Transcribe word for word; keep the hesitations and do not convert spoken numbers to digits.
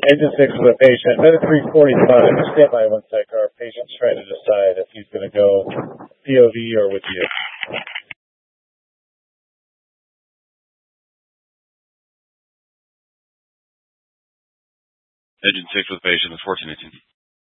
Engine six with a patient. Bed at three forty-five. Stand by one sec. Our patient's trying to decide if he's going to go P O V or with you. Engine six with patient is fourteen eighteen.